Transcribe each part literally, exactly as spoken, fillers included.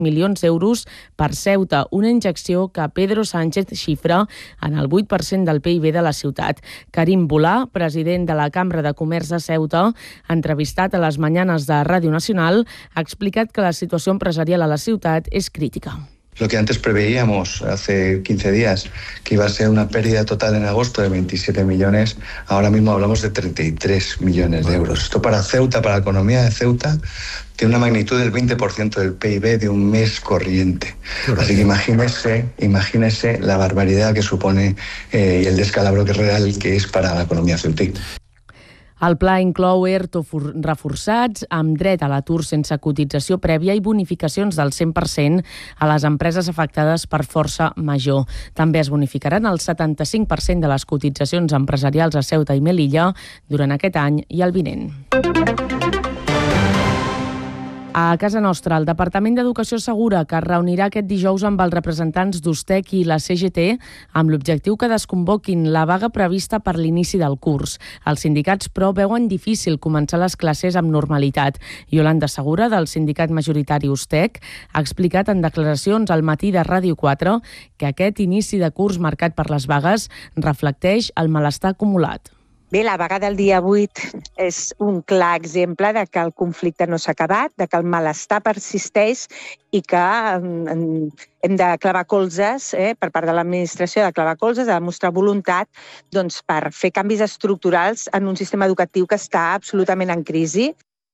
milions d'euros per Ceuta, una injecció que Pedro Sánchez xifra en el vuit per cent del P I B de la ciutat. Karim Bulà, president de la Cambra de Comerç de Ceuta, entrevistat a les Mañanes de Ràdio Nacional, ha explicat que la situació empresarial a la ciutat és crítica. Lo que antes preveíamos hace quince días, que iba a ser una pérdida total en agosto de veintisiete millones, ahora mismo hablamos de treinta y tres millones de euros. Esto para Ceuta, para la economía de Ceuta, tiene una magnitud del veinte por ciento del P I B de un mes corriente. Así que imagínese, imagínese la barbaridad que supone eh, y el descalabro que real que es para la economía ceutí. El pla inclou E R T O reforçats, amb dret a l'atur sense cotització prèvia i bonificacions del cent per cent a les empreses afectades per força major. També es bonificaran el setanta-cinc per cent de les cotitzacions empresarials a Ceuta i Melilla durant aquest any i el vinent. A casa nostra, el Departament d'Educació assegura que es reunirà aquest dijous amb els representants d'Ustec i la C G T amb l'objectiu que desconvoquin la vaga prevista per l'inici del curs. Els sindicats, però, veuen difícil començar les classes amb normalitat. Yolanda Segura, del sindicat majoritari Ustec, ha explicat en declaracions al matí de Ràdio quatre que aquest inici de curs marcat per les vagues reflecteix el malestar acumulat. Bé, la vaga del dia vuit és un clar exemple de que el conflicte no s'ha acabat, de que el malestar persisteix i que hem de clavar colzes, eh, per part de l'administració, de clavar colzes, de demostrar voluntat doncs, per fer canvis estructurals en un sistema educatiu que està absolutament en crisi.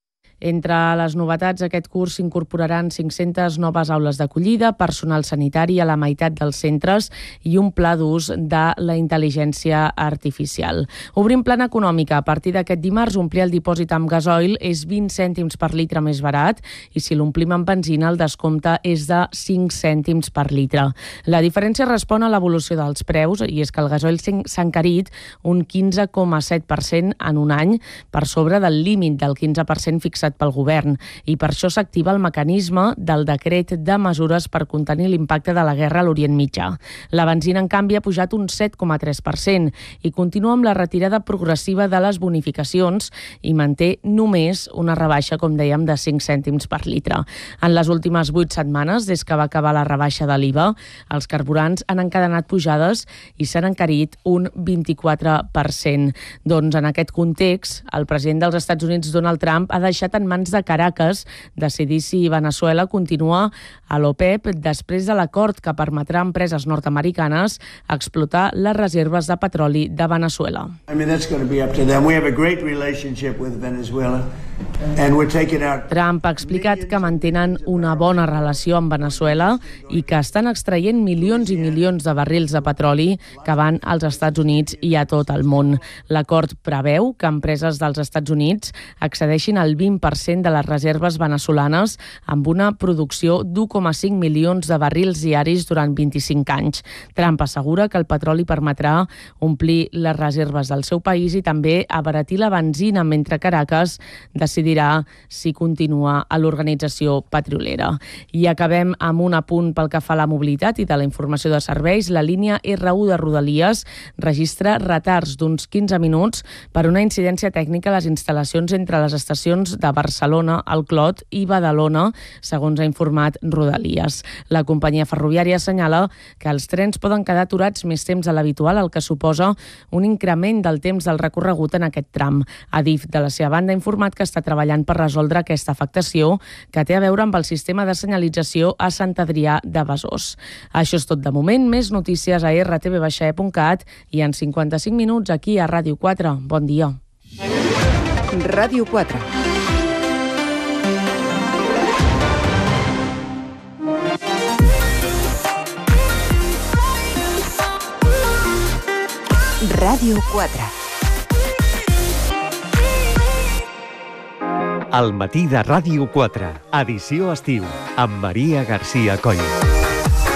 Entre les novetats, aquest curs s'incorporaran cinc-centes noves aules d'acollida, personal sanitari a la meitat dels centres i un pla d'ús de la intel·ligència artificial. Obrim plana econòmica. A partir d'aquest dimarts, omplir el dipòsit amb gasoil és vint cèntims per litre més barat i si l'omplim amb benzina, el descompte és de cinc cèntims per litre. La diferència respon a l'evolució dels preus i és que el gasoil s'ha encarit un quinze coma set per cent en un any, per sobre del límit del quinze per cent fixat pel govern, i per això s'activa el mecanisme del decret de mesures per contenir l'impacte de la guerra a l'Orient Mitjà. La benzina, en canvi, ha pujat un set coma tres per cent i continua amb la retirada progressiva de les bonificacions i manté només una rebaixa, com dèiem, de cinc cèntims per litre. En les últimes vuit setmanes, des que va acabar la rebaixa de l'I V A, els carburants han encadenat pujades i s'han encarit un vint-i-quatre per cent. Doncs en aquest context, el president dels Estats Units, Donald Trump, ha deixat en mans de Caracas decidir si Veneçuela continua a l'OPEP després de l'acord que permetrà a empreses nord-americanes explotar les reserves de petroli de Veneçuela. I mean, that's going to be up to them. We have a great relationship with Venezuela and we're taking out... Trump ha explicat que mantenen una bona relació amb Veneçuela i que estan extraient milions i milions de barrils de petroli que van als Estats Units i a tot el món. L'acord preveu que empreses dels Estats Units accedeixin al vint per cent de les reserves veneçolanes amb una producció d'u coma cinc milions de barrils diaris durant vint-i-cinc anys. Trump assegura que el petroli permetrà omplir les reserves del seu país i també abaratir la benzina, mentre Caracas decidirà si continua a l'organització petrolera. I acabem amb un apunt pel que fa a la mobilitat i de la informació de serveis. La línia R u de Rodalies registra retards d'uns quinze minuts per una incidència tècnica a les instal·lacions entre les estacions de Barcelona, el Clot i Badalona, segons ha informat Rodalies. La companyia ferroviària assenyala que els trens poden quedar aturats més temps de l'habitual, el que suposa un increment del temps del recorregut en aquest tram. Adif, de la seva banda, ha informat que està treballant per resoldre aquesta afectació que té a veure amb el sistema de senyalització a Sant Adrià de Besòs. Això és tot de moment. Més notícies a erre te ve baixa e punt cat i en cinquanta-cinc minuts aquí a Ràdio quatre. Bon dia. Ràdio quatre. Ràdio quatre. El matí de Ràdio quatre, edició estiu, amb Maria Garcia Coll.